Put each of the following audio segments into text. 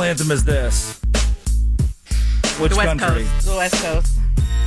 anthem is this? Which The West country? Coast. The West Coast.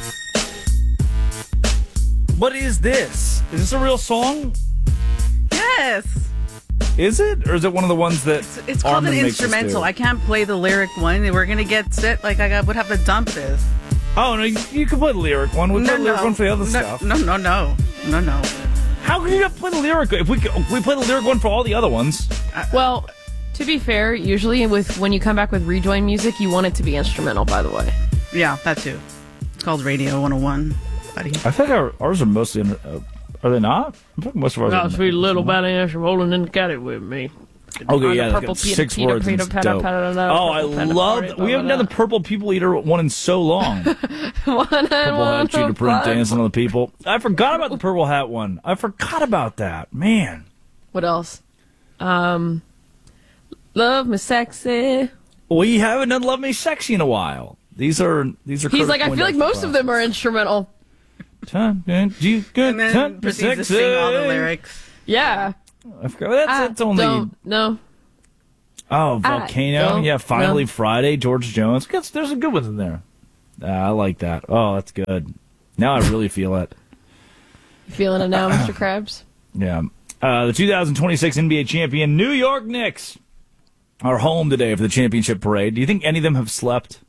What is this? Is this a real song? Yes. Is it? Or is it one of the ones that It's called Armin an makes us instrumental. do? I can't play the lyric one. We're going to get set. Like, I would have to dump this. Oh, no, you can play the lyric one. We play the lyric one for the other stuff. No. How can you not play the lyric? If we play the lyric one for all the other ones. Well, to be fair, usually when you come back with rejoin music, you want it to be instrumental, by the way. Yeah, that too. It's called Radio 101, buddy. I think ours are mostly... are they not? I think most of ours are... sweet little badass rolling in the caddy with me. Okay, yeah, purple it's got 6 words and it's dope. Oh, I love that. We haven't done the Purple People Eater one in so long. Purple Hat Cheetah Print dancing on the people. I forgot about the Purple Hat one. I forgot about that. Man. What else? Love Me Sexy. We haven't done Love Me Sexy in a while. These are. He's like, I feel like most of them are instrumental. And then proceeds to sing all the lyrics. Yeah. I forgot. That's only. No. Oh, Volcano. Yeah, Finally Friday. George Jones. There's some good ones in there. I like that. Oh, that's good. Now I really feel it. You feeling it now, Mr. Krabs? Yeah. The 2026 NBA champion New York Knicks are home today for the championship parade. Do you think any of them have slept?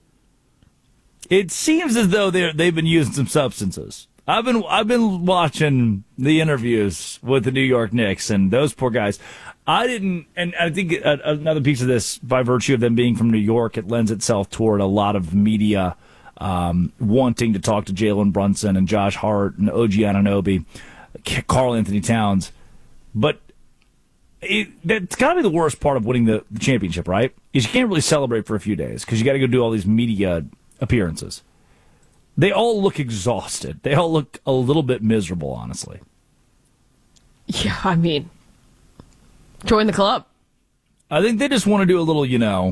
It seems as though they've been using some substances. I've been watching the interviews with the New York Knicks, and those poor guys. I didn't, and I think another piece of this, by virtue of them being from New York, it lends itself toward a lot of media wanting to talk to Jalen Brunson and Josh Hart and OG Anunoby, Karl Anthony Towns. But that's got to be the worst part of winning the championship, right? Is you can't really celebrate for a few days because you got to go do all these media appearances. They all look exhausted. They all look a little bit miserable, honestly. Yeah, I mean, join the club. I think they just want to do a little,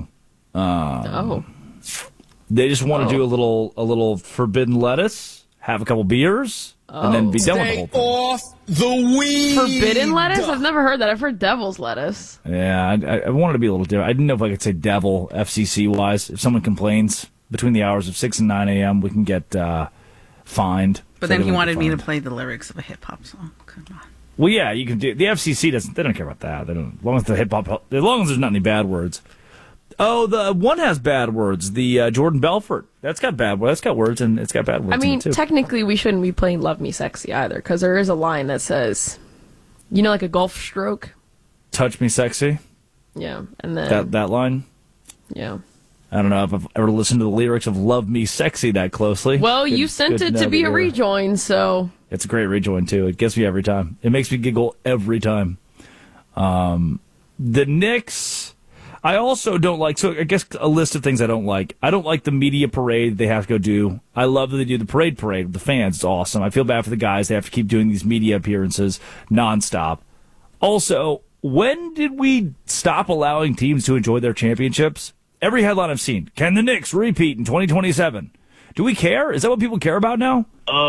they just want to do a little forbidden lettuce, have a couple beers, and then be done with the whole thing. Off the weed. Forbidden lettuce? I've never heard that. I've heard devil's lettuce. Yeah, I wanted to be a little different. I didn't know if I could say devil, FCC-wise. If someone complains between the hours of 6 and 9 a.m., we can get fined. But then he wanted me to play the lyrics of a hip-hop song. Come on. Well, yeah, you can do. The FCC doesn't. They don't care about that. They don't. As long as the hip hop, as long as there's not any bad words. Oh, the one has bad words. The Jordan Belfort. That's got bad words. That's got words and it's got bad words. I mean, in it too. technically, we shouldn't be playing "Love Me Sexy" either, because there is a line that says, like a golf stroke. Touch me, sexy. Yeah, and then that line. Yeah. I don't know if I've ever listened to the lyrics of "Love Me Sexy" that closely. Well, you sent it to be a rejoin, so it's a great rejoin too. It gets me every time. It makes me giggle every time. The Knicks, I also don't like. So I guess a list of things I don't like. I don't like the media parade they have to go do. I love that they do the parade with the fans. It's awesome. I feel bad for the guys. They have to keep doing these media appearances nonstop. Also, when did we stop allowing teams to enjoy their championships? Every headline I've seen, can the Knicks repeat in 2027? Do we care? Is that what people care about now?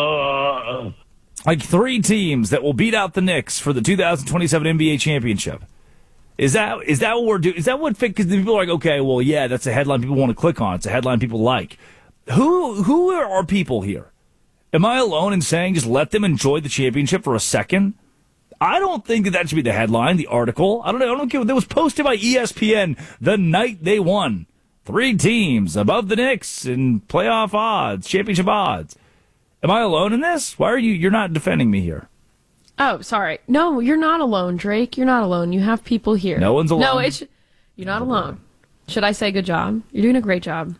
Like 3 teams that will beat out the Knicks for the 2027 NBA championship. Is that what we're doing? Is that what fit? Because people are like, okay, well, yeah, that's a headline people want to click on. It's a headline people like. Who are our people here? Am I alone in saying just let them enjoy the championship for a second? I don't think that should be the headline, the article. I don't care. That was posted by ESPN the night they won. 3 teams above the Knicks in playoff odds, championship odds. Am I alone in this? Why are you're not defending me here? Oh, sorry. No, you're not alone, Drake. You're not alone. You have people here. No one's alone. No, you're not alone. Should I say good job? You're doing a great job.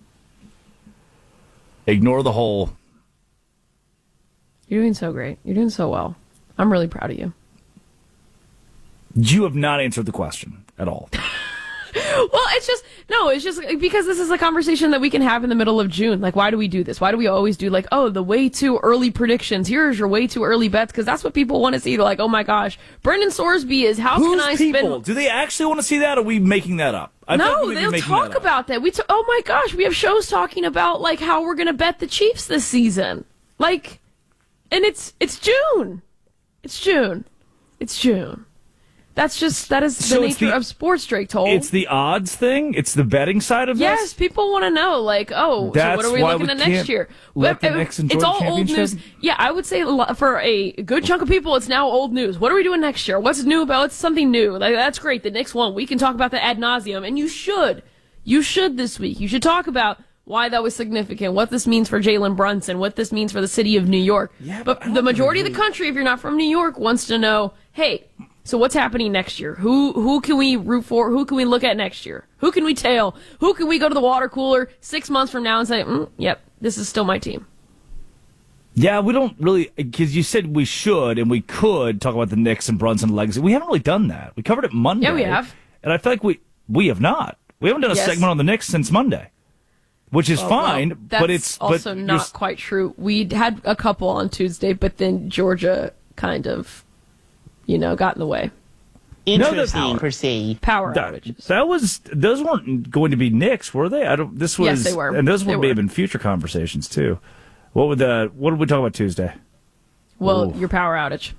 Ignore the whole. You're doing so great. You're doing so well. I'm really proud of you. You have not answered the question at all. Well, it's just because this is a conversation that we can have in the middle of June. Like, why do we do this? Why do we always do the way too early predictions? Here's your way too early bets, because that's what people want to see. They're like, oh my gosh, Brendan Sorsby is Who's people? Do they actually want to see that, or are we making that up? No, they'll talk about that. Oh my gosh, we have shows talking about how we're going to bet the Chiefs this season. And it's June. It's June. That is the So it's nature of sports, Drake told. It's the odds thing? It's the betting side of this? Yes, people want to know, like, so what are we looking at next year? Let the Knicks enjoy it's all the old championship? news. Yeah, I would say for a good chunk of people, it's now old news. What are we doing next year? What's new about it? Something new. Like, that's great. The Knicks won. We can talk about that ad nauseum, and you should. You should this week. You should talk about why that was significant, what this means for Jalen Brunson, what this means for the city of New York. Yeah, but the majority of the country, if you're not from New York, wants to know, hey, so what's happening next year? Who can we root for? Who can we look at next year? Who can we tail? Who can we go to the water cooler 6 months from now and say, yep, this is still my team? Yeah, we don't really, because you said we should and we could talk about the Knicks and Brunson legacy. We haven't really done that. We covered it Monday. Yeah, we have. And I feel like we have not. We haven't done a segment on the Knicks since Monday, which is fine. That's but it's also not quite true. We had a couple on Tuesday, but then Georgia kind of, got in the way. Interesting, proceed. Power outages. Those weren't going to be Knicks, were they? Yes, they were. And those may have been future conversations too. What did we talk about Tuesday? Well, your power outage.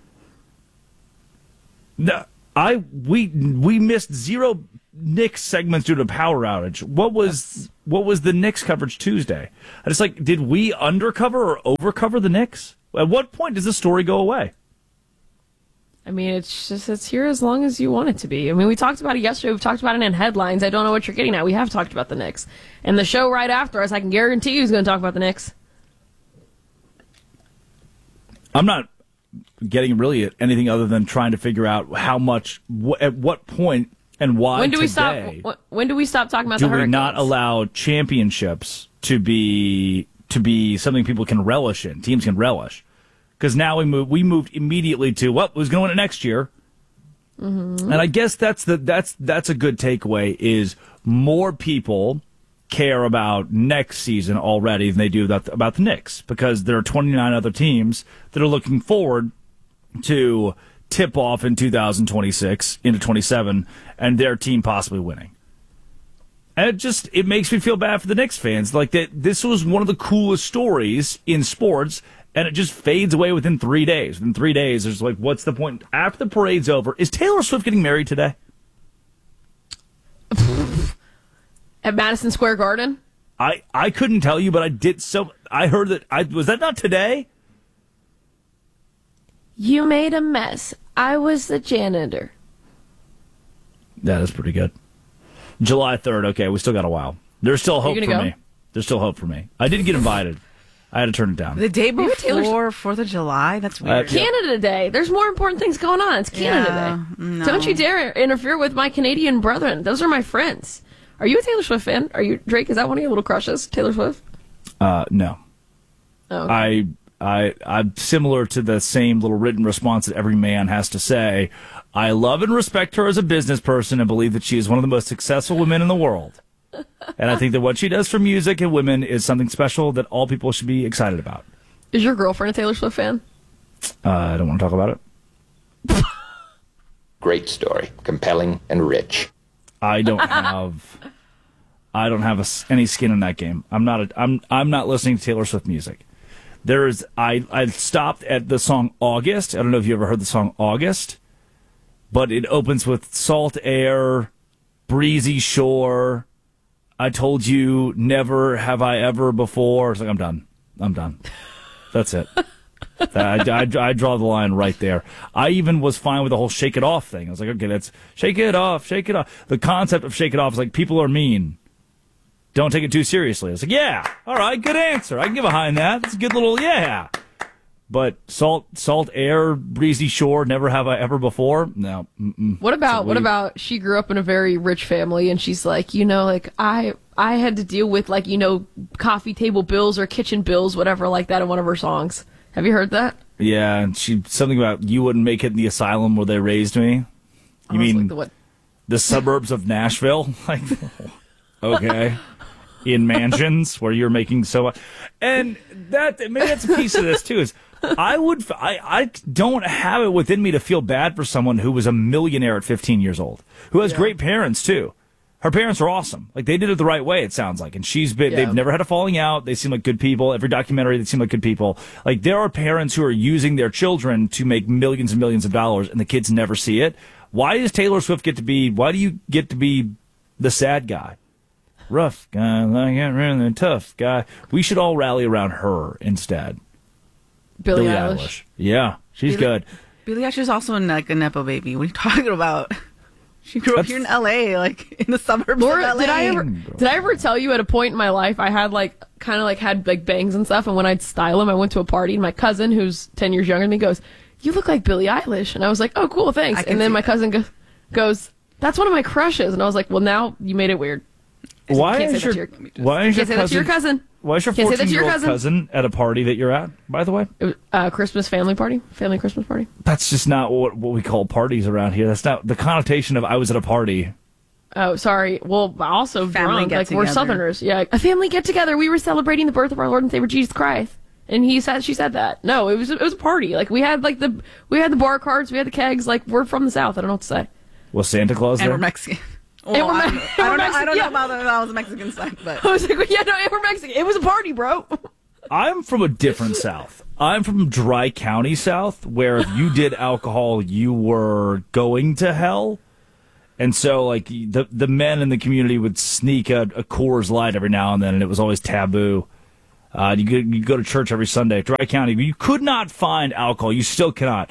No, we missed 0 Knicks segments due to power outage. What was the Knicks coverage Tuesday? I just did we undercover or overcover the Knicks? At what point does the story go away? I mean, it's here as long as you want it to be. I mean, we talked about it yesterday. We've talked about it in headlines. I don't know what you're getting at. We have talked about the Knicks. And the show right after us, I can guarantee you is going to talk about the Knicks. I'm not getting really at anything other than trying to figure out how much, at what point, and why when do we today stop? When do we stop talking about do the Hurricanes? we not allow championships to be something people can relish in, teams can relish? Because now we moved immediately to who's going to win it next year, and I guess that's a good takeaway. Is more people care about next season already than they do about the Knicks, because there are 29 other teams that are looking forward to tip off in 2026 into 27 and their team possibly winning. And it makes me feel bad for the Knicks fans. Like that, this was one of the coolest stories in sports, and it just fades away within 3 days. Within 3 days, there's what's the point? After the parade's over, is Taylor Swift getting married today? At Madison Square Garden? I couldn't tell you, but I heard that. Was that not today? You made a mess. I was the janitor. That is pretty good. July 3rd. Okay, we still got a while. There's still hope for me. There's still hope for me. I didn't get invited. I had to turn it down. The day before 4th of July? That's weird. Canada Day. There's more important things going on. It's Canada Day. No. Don't you dare interfere with my Canadian brethren. Those are my friends. Are you a Taylor Swift fan? Are you, Drake? Is that one of your little crushes, Taylor Swift? No. Oh, okay. I'm similar to the same little written response that every man has to say. I love and respect her as a business person and believe that she is one of the most successful women in the world. And I think that what she does for music and women is something special that all people should be excited about. Is your girlfriend a Taylor Swift fan? I don't want to talk about it. Great story, compelling and rich. I don't have any skin in that game. I'm not listening to Taylor Swift music. I stopped at the song August. I don't know if you ever heard the song August, but it opens with salt air, breezy shore. I told you never have I ever before. It's like, I'm done. That's it. I draw the line right there. I even was fine with the whole shake it off thing. I was like, okay, let's shake it off, shake it off. The concept of shake it off is like, people are mean. Don't take it too seriously. I was like, yeah, all right, good answer. I can get behind that. It's a good little, yeah. But salt air, breezy shore, never have I ever before. No. What about she grew up in a very rich family and she's like, I had to deal with coffee table bills or kitchen bills, whatever like that in one of her songs. Have you heard that? Yeah, and something about you wouldn't make it in the asylum where they raised me. You mean the suburbs of Nashville? Like, okay. In mansions where you're making so much. And maybe that's a piece of this too, is I don't have it within me to feel bad for someone who was a millionaire at 15 years old, who has great parents too. Her parents are awesome. Like, they did it the right way, it sounds like. And they've never had a falling out. They seem like good people. Every documentary, they seem like good people. Like, there are parents who are using their children to make millions and millions of dollars, and the kids never see it. Why does Taylor Swift why do you get to be the sad guy? Rough guy, like it, really tough guy. We should all rally around her instead. Billie Eilish. Yeah, she's good. Billie Eilish is also like a Nepo baby. What are you talking about? She grew up here in L.A., like in the suburbs Laura, of L.A. did I ever tell you at a point in my life I had had bangs and stuff, and when I'd style them, I went to a party, and my cousin, who's 10 years younger than me, goes, "You look like Billie Eilish," and I was like, "Oh, cool, thanks." And then my cousin goes, "That's one of my crushes," and I was like, "Well, now you made it weird." Why is your cousin? Why is your 14-year-old cousin at a party that you're at, by the way? It was Christmas family Christmas party. That's just not what we call parties around here. That's not the connotation of I was at a party. Oh, sorry. Well, also family drunk. Like, we're Southerners. Yeah, a family get together. We were celebrating the birth of our Lord and Savior Jesus Christ. And she said that. No, it was a party. Like, we had the bar carts, we had the kegs. Like, we're from the South. I don't know what to say. Was Santa Claus there? And we're Mexican. Well, I don't know about that was a Mexican side, but I was like, yeah, no, we're Mexican. It was a party, bro. I'm from a different South. I'm from Dry County South, where if you did alcohol, you were going to hell. And so, like, the men in the community would sneak a Coors Light every now and then, and it was always taboo. You go to church every Sunday. Dry County, you could not find alcohol. You still cannot.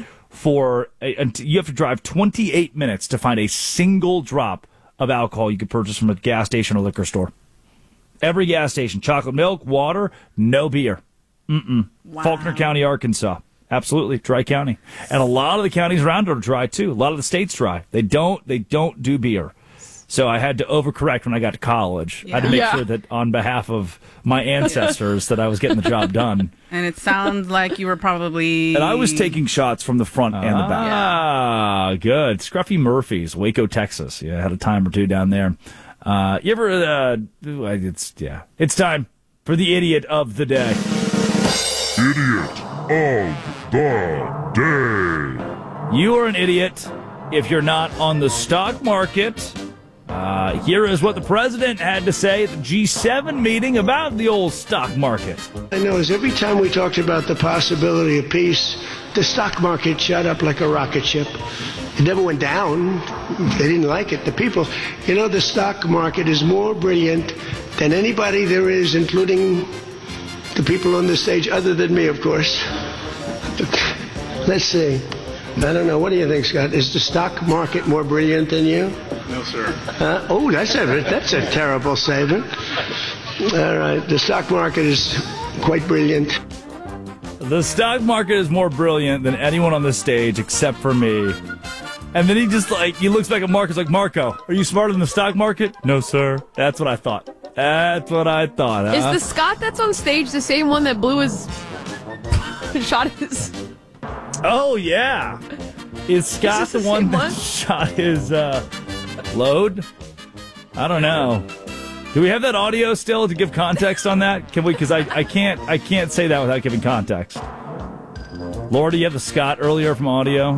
You have to drive 28 minutes to find a single drop of alcohol you could purchase from a gas station or liquor store. Every gas station, chocolate milk, water, no beer. Wow. Faulkner County, Arkansas. Absolutely, dry county. And a lot of the counties around are dry, too. A lot of the state's dry. They don't do beer. So I had to overcorrect when I got to college. I had to make sure that on behalf of my ancestors that I was getting the job done. And it sounds like you were probably... And I was taking shots from the front and the back. Ah, good. Scruffy Murphy's, Waco, Texas. Yeah, I had a time or two down there. You ever... It's time for the idiot of the day. Idiot of the day. You are an idiot if you're not on the stock market. Here is what the president had to say at the G7 meeting about the old stock market. I know is every time we talked about the possibility of peace, the stock market shot up like a rocket ship. It never went down. They didn't like it. The people, the stock market is more brilliant than anybody there is, including the people on the stage, other than me, of course. Let's see. I don't know. What do you think, Scott? Is the stock market more brilliant than you? No, sir. That's a terrible statement. All right. The stock market is quite brilliant. The stock market is more brilliant than anyone on the stage except for me. And then he looks back at Marcus like, Marco, are you smarter than the stock market? No, sir. That's what I thought. Huh? Is the Scott that's on stage the same one that blew his... shot his... Oh, yeah. Is Scott the one that shot his load? I don't know. Do we have that audio still to give context on that? Can we? Because I can't say that without giving context. Laura, do you have the Scott earlier from audio?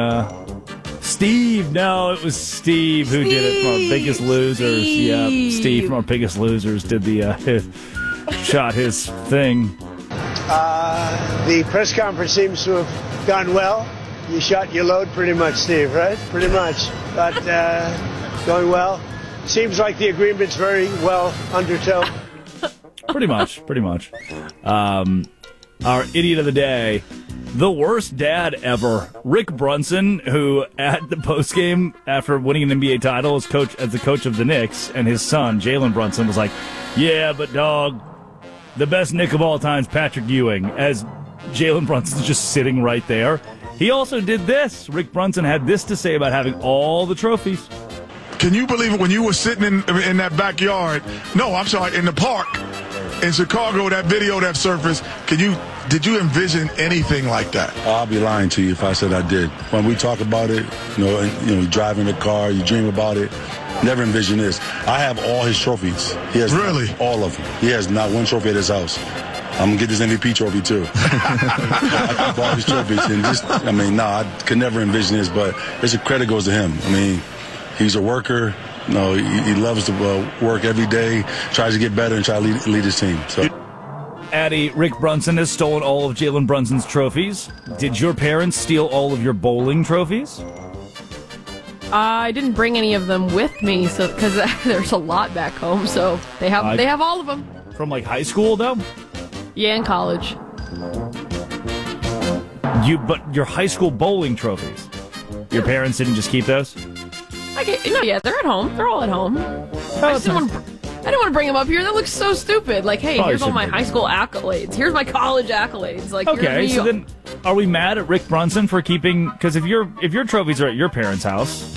Steve. No, it was Steve who did it from our Biggest Losers. Yeah, Steve from our Biggest Losers did shot his thing. The press conference seems to have gone well. You shot your load pretty much, Steve, right? Pretty much. But going well. Seems like the agreement's very well undertow. Pretty much. Our idiot of the day, the worst dad ever, Rick Brunson, who at the postgame after winning an NBA title as the coach of the Knicks, and his son, Jalen Brunson, was like, yeah, but dog, the best Knick of all time is Patrick Ewing, as Jalen Brunson's just sitting right there. He also did this. Rick Brunson had this to say about having all the trophies. Can you believe it when you were sitting in that backyard? No, I'm sorry, in the park in Chicago, that video that surfaced. Did you envision anything like that? I'll be lying to you if I said I did. When we talk about it, driving the car, you dream about it. Never envision this. I have all his trophies. He has really all of them. He has not one trophy at his house. I'm gonna get this MVP trophy too. I keep all his trophies and I could never envision this, but there's a credit goes to him. He's a worker. He loves to work every day, tries to get better, and try to lead his team. So. Addie, Rick Brunson has stolen all of Jalen Brunson's trophies. Did your parents steal all of your bowling trophies? I didn't bring any of them with me, so because there's a lot back home. So they have all of them. From like high school though? Yeah, in college. But your high school bowling trophies, your parents didn't just keep those? Yeah, they're at home. They're all at home. I didn't want to bring them up here. That looks so stupid. Like, hey, here's all my high school accolades. Here's my college accolades. Like, okay, so then are we mad at Rick Brunson for keeping? Because if your trophies are at your parents' house,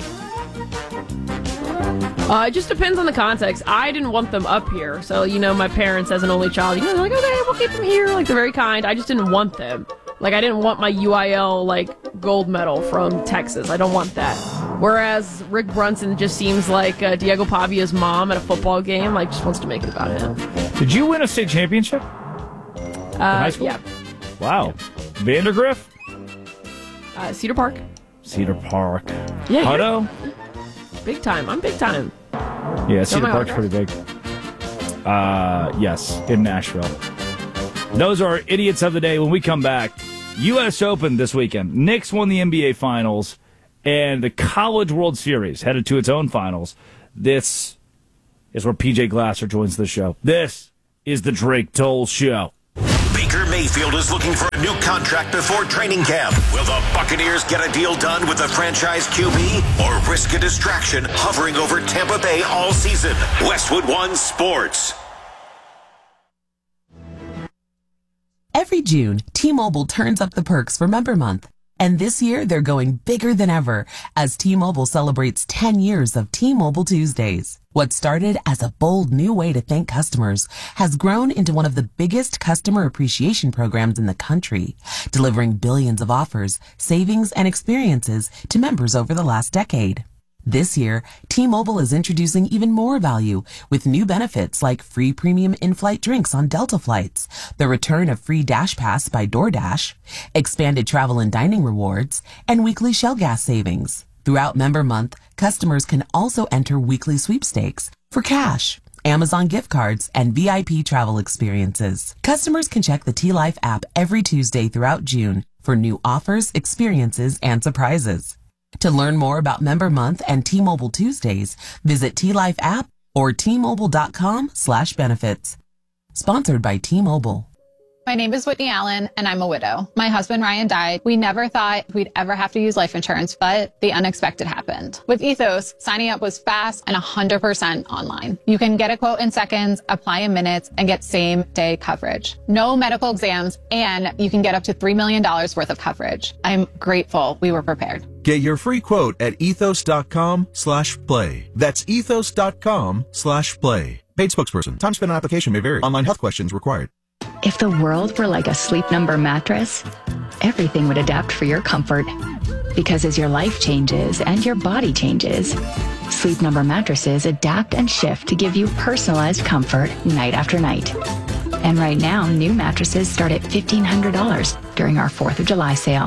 it just depends on the context. I didn't want them up here, so my parents as an only child, they're like, okay, we'll keep them here. Like, they're very kind. I just didn't want them. Like, I didn't want my UIL gold medal from Texas. I don't want that. Whereas Rick Brunson just seems like Diego Pavia's mom at a football game, just wants to make it about him. Did you win a state championship? In high school? Yeah. Wow. Vandergrift? Cedar Park. Cedar Park. Yeah. Hutto? Big time. I'm big time. Yeah, Cedar Park's pretty big. Yes, in Nashville. Those are our idiots of the day. When we come back, U.S. Open this weekend. Knicks won the NBA Finals, and the College World Series headed to its own finals. This is where PJ Glasser joins the show. This is the Drake Toll Show. Baker Mayfield is looking for a new contract before training camp. Will the Buccaneers get a deal done with the franchise QB or risk a distraction hovering over Tampa Bay all season? Westwood One Sports. Every June, T-Mobile turns up the perks for Member Month. And this year, they're going bigger than ever as T-Mobile celebrates 10 years of T-Mobile Tuesdays. What started as a bold new way to thank customers has grown into one of the biggest customer appreciation programs in the country, delivering billions of offers, savings, and experiences to members over the last decade. This year, T-Mobile is introducing even more value with new benefits like free premium in-flight drinks on Delta flights, the return of free Dash Pass by DoorDash, expanded travel and dining rewards, and weekly Shell gas savings. Throughout Member Month, customers can also enter weekly sweepstakes for cash, Amazon gift cards, and VIP travel experiences. Customers can check the T-Life app every Tuesday throughout June for new offers, experiences, and surprises. To learn more about Member Month and T-Mobile Tuesdays, visit T-Life app or T-Mobile.com/benefits. Sponsored by T-Mobile. My name is Whitney Allen, and I'm a widow. My husband, Ryan, died. We never thought we'd ever have to use life insurance, but the unexpected happened. With Ethos, signing up was fast and 100% online. You can get a quote in seconds, apply in minutes, and get same-day coverage. No medical exams, and you can get up to $3 million worth of coverage. I'm grateful we were prepared. Get your free quote at ethos.com/play. That's ethos.com/play. Paid spokesperson. Time spent on application may vary. Online health questions required. If the world were like a Sleep Number mattress, everything would adapt for your comfort. Because as your life changes and your body changes, Sleep Number mattresses adapt and shift to give you personalized comfort night after night. And right now, new mattresses start at $1,500 during our 4th of July sale.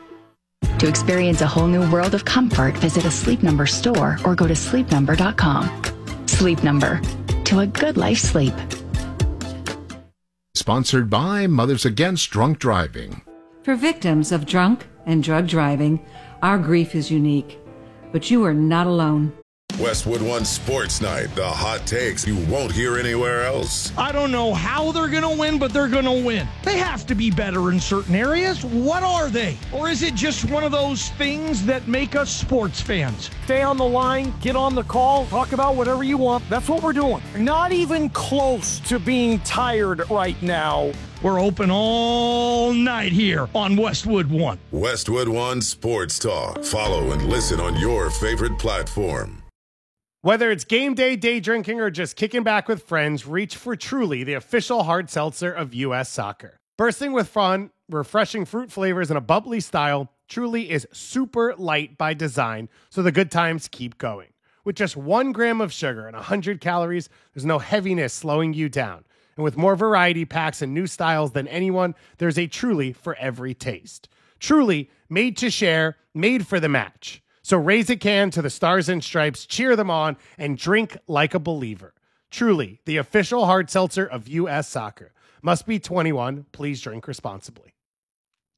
To experience a whole new world of comfort, visit a Sleep Number store or go to sleepnumber.com. Sleep Number. To a good life sleep. Sponsored by Mothers Against Drunk Driving. For victims of drunk and drug driving, our grief is unique. But you are not alone. Westwood One Sports Night, the hot takes you won't hear anywhere else. I don't know how they're going to win, but they're going to win. They have to be better in certain areas. What are they? Or is it just one of those things that make us sports fans? Stay on the line, get on the call, talk about whatever you want. That's what we're doing. Not even close to being tired right now. We're open all night here on Westwood One. Westwood One Sports Talk. Follow and listen on your favorite platform. Whether it's game day, day drinking, or just kicking back with friends, reach for Truly, the official hard seltzer of U.S. Soccer. Bursting with fun, refreshing fruit flavors, and a bubbly style, Truly is super light by design, so the good times keep going. With just 1 gram of sugar and 100 calories, there's no heaviness slowing you down. And with more variety packs and new styles than anyone, there's a Truly for every taste. Truly, made to share, made for the match. So raise a can to the Stars and Stripes, cheer them on, and drink like a believer. Truly, the official hard seltzer of U.S. Soccer. Must be 21. Please drink responsibly.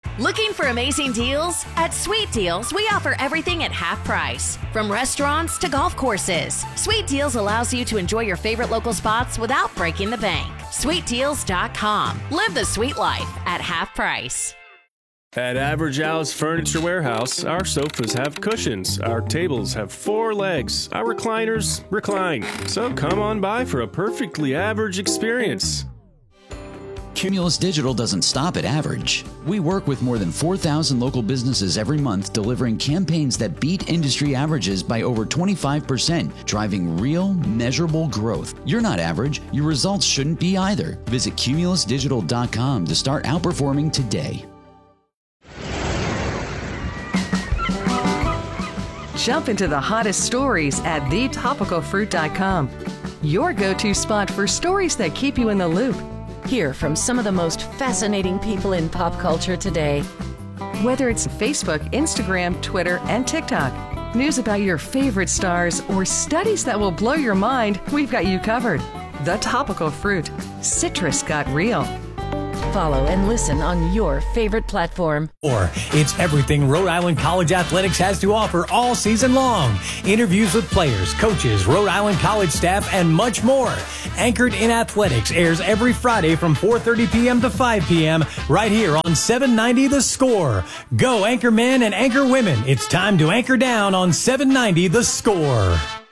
Looking for amazing deals? At Sweet Deals, we offer everything at half price. From restaurants to golf courses, Sweet Deals allows you to enjoy your favorite local spots without breaking the bank. SweetDeals.com. Live the sweet life at half price. At Average Al's Furniture Warehouse, our sofas have cushions, our tables have 4 legs, our recliners recline. So come on by for a perfectly average experience. Cumulus Digital doesn't stop at average. We work with more than 4,000 local businesses every month, delivering campaigns that beat industry averages by over 25%, driving real, measurable growth. You're not average. Your results shouldn't be either. Visit cumulusdigital.com to start outperforming today. Jump into the hottest stories at thetopicalfruit.com. Your go-to spot for stories that keep you in the loop. Hear from some of the most fascinating people in pop culture today. Whether it's Facebook, Instagram, Twitter, and TikTok, news about your favorite stars, or studies that will blow your mind, we've got you covered. The Topical Fruit. Citrus got real. Follow and listen on your favorite platform. It's everything Rhode Island College Athletics has to offer all season long. Interviews with players, coaches, Rhode Island College staff, and much more. Anchored in Athletics airs every Friday from 4:30 p.m. to 5 p.m. right here on 790 The Score. Go anchor men and anchor women. It's time to anchor down on 790 The Score.